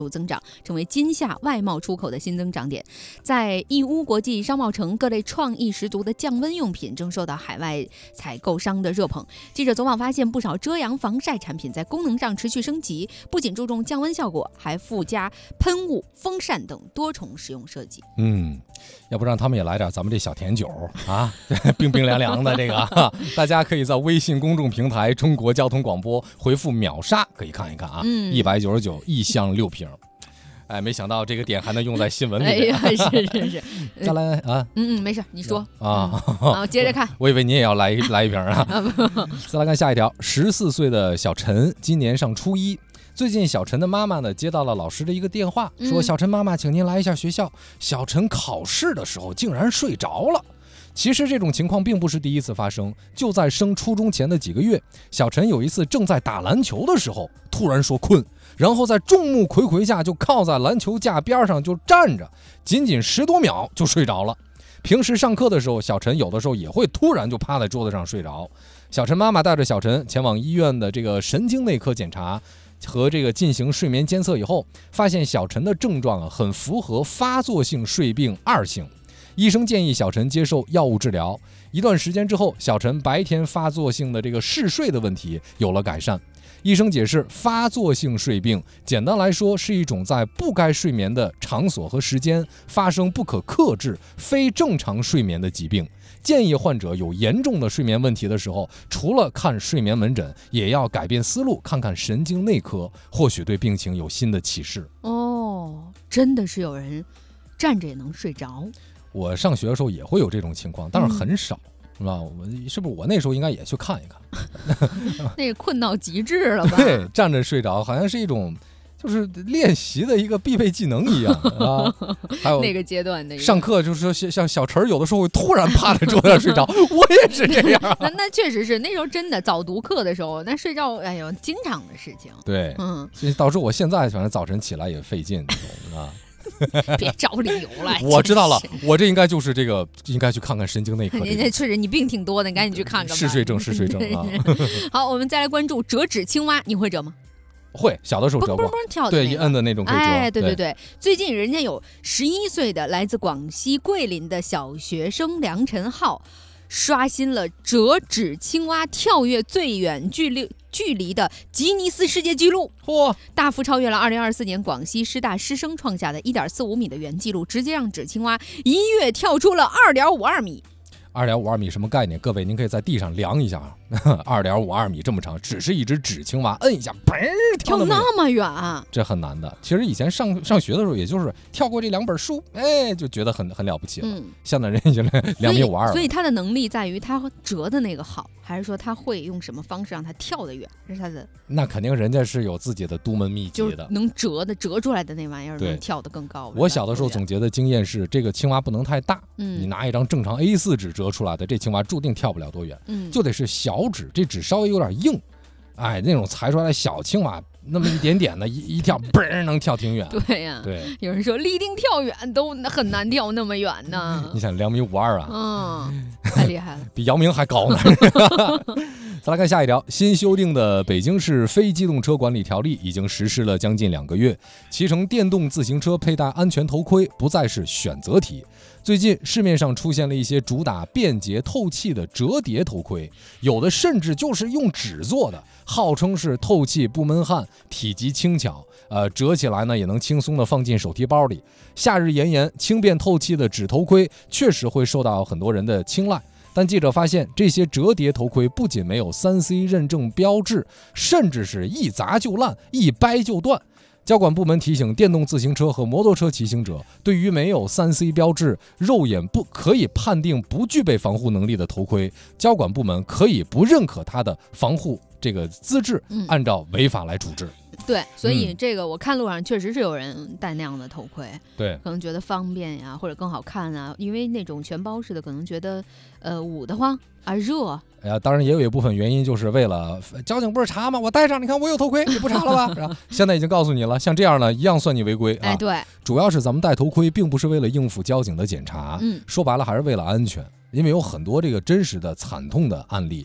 增长，成为今夏外贸出口的新增长点。在义乌国际商贸城，各类创意十足的降温用品正受到海外采购商的热捧。记者走访发现，不少遮阳防晒产品在功能上持续升级，不仅注重降温效果，还附加喷雾、风扇等多重实用设计。 要不让他们也来点咱们这小甜酒啊，冰冰凉凉的这个，大家可以在微信公众平台中国交通广播回复秒杀可以看一看啊，199一箱6瓶。没想到这个点还能用在新闻里面。 是。 再来啊， 没事，你说啊， 接着看。 我以为你也要来一瓶啊。再来看下一条，14岁的小陈今年上初一。最近小陈的妈妈呢接到了老师的一个电话，说小陈妈妈，请您来一下学校。小陈考试的时候竟然睡着了。其实这种情况并不是第一次发生，就在升初中前的几个月，小陈有一次正在打篮球的时候，突然说困，然后在众目睽睽下就靠在篮球架边上就站着，仅仅10多秒就睡着了。平时上课的时候，小陈有的时候也会突然就趴在桌子上睡着。小陈妈妈带着小陈前往医院的这个神经内科检查和这个进行睡眠监测以后，发现小陈的症状很符合发作性睡病2型。医生建议小陈接受药物治疗，一段时间之后，小陈白天发作性的这个嗜睡的问题有了改善。医生解释，发作性睡病简单来说是一种在不该睡眠的场所和时间发生不可克制、非正常睡眠的疾病。建议患者有严重的睡眠问题的时候，除了看睡眠门诊，也要改变思路，看看神经内科，或许对病情有新的启示。 真的是有人站着也能睡着。 我上学的时候也会有这种情况，但是很少，是吧？是不是我那时候应该也去看一看？ 那个困到极致了吧？ 对，站着睡着好像是一种就是练习的一个必备技能一样啊。还有那个阶段的上课，就是说像小陈有的时候会突然趴在桌子上睡着，我也是这样。 那确实是那时候真的早读课的时候，那睡觉经常的事情。 对，导致我现在反正早晨起来也费劲啊。 别找理由了。 我知道了，我这应该就是这个，应该去看看神经内科。 确实你病挺多的，你赶紧去看看吧。 嗜睡症啊。 好，我们再来关注折纸青蛙，你会折吗？ 会，小的时候折过， 跳的对，一摁的那种可以折。 对。最近人家有11岁的来自广西桂林的小学生梁晨浩，刷新了折纸青蛙跳跃最远距离的吉尼斯世界纪录，大幅超越了2024年广西师大师生创下的1.45米的原纪录，直接让纸青蛙一跃跳出了2.52米。 2.52米什么概念？各位，您可以在地上量一下，2.52米这么长，只是一只纸青蛙，摁一下， 跳那么远， 这很难的。其实以前上学的时候，也就是跳过这2本书，就觉得很了不起了。现在人已经2.52米了。 所以他的能力在于他折的那个好，还是说他会用什么方式让他跳得远？这是他的。 那肯定人家是有自己的独门秘籍的， 就是能折出来的那玩意儿能跳得更高。 我小的时候总结的经验是，这个青蛙不能太大，你拿一张正常 A4 纸折出来的这青蛙注定跳不了多远，就得是小纸，这纸稍微有点硬，那种裁出来的小青蛙那么一点点的一跳，能跳挺远。 对呀， 对， 有人说立定跳远都很难跳那么远呢。 你想2.52米啊， 太厉害了， 比姚明还高呢。再来看下一条，新修订的北京市非机动车管理条例已经实施了将近2个月，骑乘电动自行车佩戴安全头盔不再是选择题。最近市面上出现了一些主打便捷透气的折叠头盔，有的甚至就是用纸做的，号称是透气不闷汗，体积轻巧，折起来呢也能轻松的放进手提包里。夏日炎炎，轻便透气的纸头盔确实会受到很多人的青睐。但记者发现，这些折叠头盔不仅没有3C 认证标志，甚至是一砸就烂，一掰就断。交管部门提醒电动自行车和摩托车骑行者，对于没有3C 标志、肉眼不可以判定不具备防护能力的头盔，交管部门可以不认可它的防护这个资质，按照违法来处置。 对，所以这个我看路上确实是有人戴那样的头盔， 对， 可能觉得方便呀，或者更好看啊，因为那种全包式的可能觉得捂得慌啊，热。 当然也有一部分原因就是为了交警不是查吗？我戴上，你看我有头盔，你不查了吧？是吧？现在已经告诉你了，像这样呢，一样算你违规啊。 对， 主要是咱们戴头盔并不是为了应付交警的检查，说白了还是为了安全，因为有很多这个真实的惨痛的案例。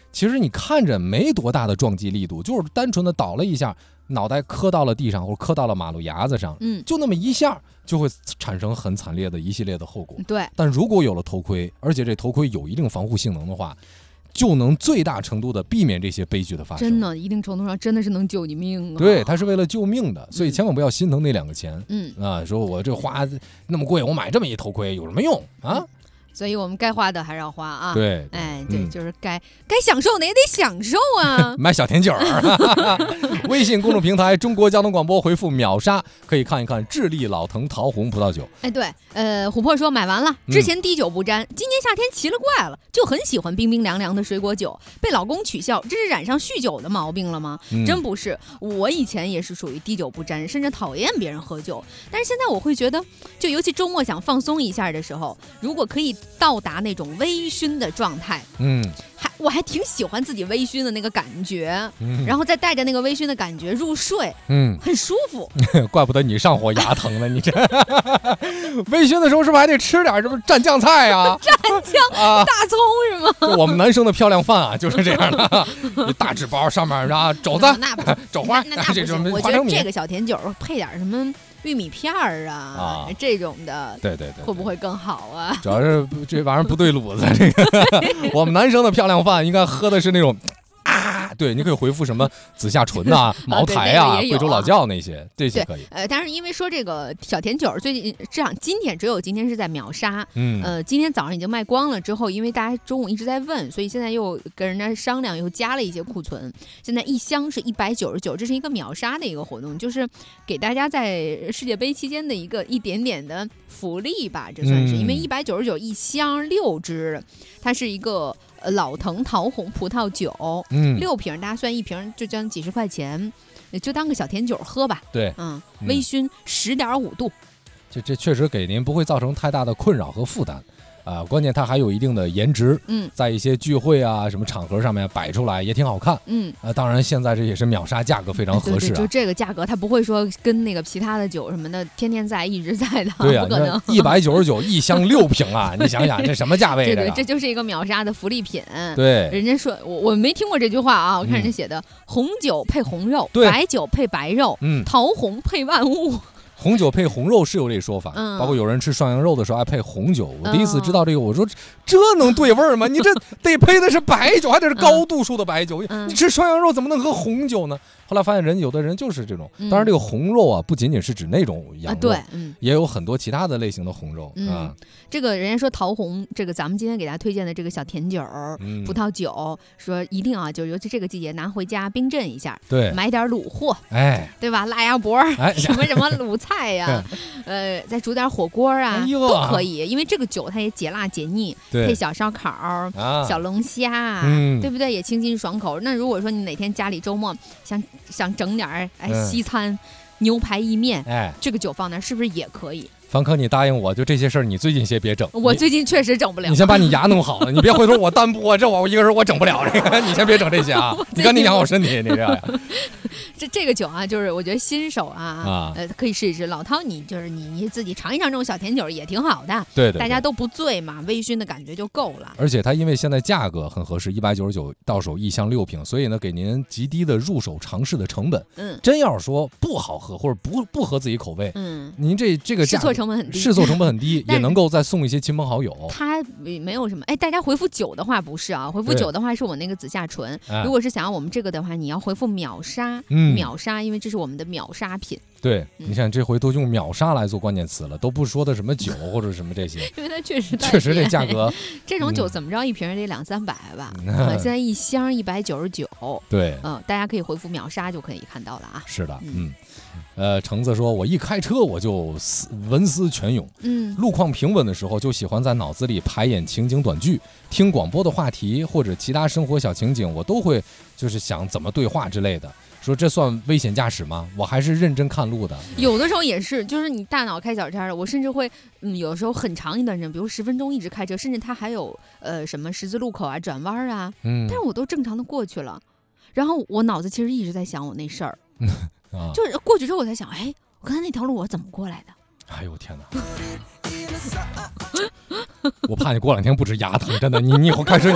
其实你看着没多大的撞击力度，就是单纯的倒了一下，脑袋磕到了地上或者磕到了马路牙子上，就那么一下就会产生很惨烈的一系列的后果。 对， 但如果有了头盔，而且这头盔有一定防护性能的话，就能最大程度的避免这些悲剧的发生。 真的，一定程度上真的是能救你命啊！ 对，它是为了救命的，所以千万不要心疼那2个钱。说我这花那么贵，我买这么一头盔有什么用啊？ 所以我们该花的还是要花啊。 对， 哎，对，就是该享受的也得享受啊。 买小甜酒儿。微信公众平台中国交通广播回复秒杀，可以看一看智利老藤桃红葡萄酒。 哎，对，琥珀说买完了，之前滴酒不沾，今年夏天奇了怪了，就很喜欢冰冰凉凉的水果酒，被老公取笑，这是染上酗酒的毛病了吗？真不是，我以前也是属于滴酒不沾，甚至讨厌别人喝酒，但是现在我会觉得，就尤其周末想放松一下的时候，如果可以到达那种微醺的状态，我还挺喜欢自己微醺的那个感觉，然后再带着那个微醺的感觉入睡，很舒服。 怪不得你上火牙疼了，你这微醺的时候是不是还得吃点什么蘸酱菜啊？ 蘸酱啊，大葱是吗？ 我们男生的漂亮饭啊，就是这样的，一大纸包上面啊肘子、肘花，这种我觉得这个小甜酒配点什么玉米片儿啊，这种的， 对， 会不会更好啊？ 主要是这玩意儿不对路子，这个我们男生的漂亮饭应该喝的是那种。对，你可以回复什么紫下醇呐、茅台啊、贵州老窖那些，这些可以。 但是因为说这个小甜酒最近这样，只有今天是在秒杀，今天早上已经卖光了。之后，因为大家中午一直在问，所以现在又跟人家商量，又加了一些库存。现在一箱是199，这是一个秒杀的一个活动，就是给大家在世界杯期间的一点点的福利吧，这算是。因为199一箱6支，它是一个。老藤桃红葡萄酒，6瓶，大家算一瓶就将几十块钱，就当个小甜酒喝吧。 对， 微醺10.5度， 这确实给您不会造成太大的困扰和负担。关键它还有一定的颜值，在一些聚会啊什么场合上面摆出来也挺好看，当然现在这也是秒杀价格非常合适， 就这个价格它不会说跟那个其他的酒什么的天天在一直在的， 对呀， 不可能。 199一箱6瓶啊，你想想这什么价位？ 对，这就是一个秒杀的福利品。 对， 人家说我没听过这句话啊，我看人家写的红酒配红肉，白酒配白肉，桃红配万物。 红酒配红肉是有这说法，包括有人吃涮羊肉的时候爱配红酒。我第一次知道这个，我说这能对味儿吗？你这得配的是白酒，还得是高度数的白酒。你吃涮羊肉怎么能喝红酒呢？后来发现有的人就是这种。当然，这个红肉啊，不仅仅是指那种羊肉，也有很多其他的类型的红肉啊。 这个人家说桃红，这个咱们今天给大家推荐的这个小甜酒、葡萄酒，说一定啊，就尤其这个季节拿回家冰镇一下， 对， 买点卤货，对吧？辣鸭脖，什么卤菜呀，再煮点火锅啊，都可以。因为这个酒它也解辣解腻，配小烧烤、小龙虾，对不对？也清新爽口。那如果说你哪天家里周末想整点西餐，牛排意面，这个酒放那是不是也可以？ 方科，你答应我，就这些事儿，你最近先别整。 我最近确实整不了。 你先把你牙弄好了，你别回头我单播，这我一个人我整不了这个，你先别整这些啊！你赶紧养好身体，你这样呀。 这个酒啊，就是我觉得新手可以试一试。老汤，你自己尝一尝这种小甜酒也挺好的。 对， 大家都不醉嘛，微醺的感觉就够了。 而且它因为现在价格很合适，199到手一箱6瓶，所以呢，给您极低的入手尝试的成本。真要是说不好喝或者不合自己口味，您这个价格。试错成本很低，也能够再送一些亲朋好友。 它没有什么，大家回复酒的话不是啊，回复酒的话是我那个紫下醇。如果是想要我们这个的话，你要回复秒杀，秒杀，因为这是我们的秒杀品。 对，你看这回都用秒杀来做关键词了，都不说的什么酒或者什么这些， 因为它确实这价格， 这种酒怎么着一瓶得200-300吧？现在一箱199。 对， 大家可以回复秒杀就可以看到了啊。 是的，橙子说，我一开车我就文思泉涌，路况平稳的时候就喜欢在脑子里排演情景短剧，听广播的话题或者其他生活小情景，我都会就是想怎么对话之类的。说这算危险驾驶吗？我还是认真看路的。 有的时候也是，就是你大脑开小差了。我甚至会，有时候很长一段时间，比如10分钟一直开车，甚至它还有什么十字路口啊、转弯啊，但是我都正常的过去了。然后我脑子其实一直在想我那事儿，就是过去之后我才想，我刚才那条路我怎么过来的？ 哎呦天哪！我怕你过2天不止牙疼，真的，你以后开车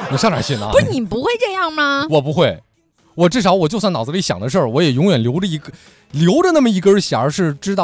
你上哪儿信呢？ 不是你不会这样吗？ 我不会，我至少我就算脑子里想的事儿，我也永远留着那么一根弦儿，是知道。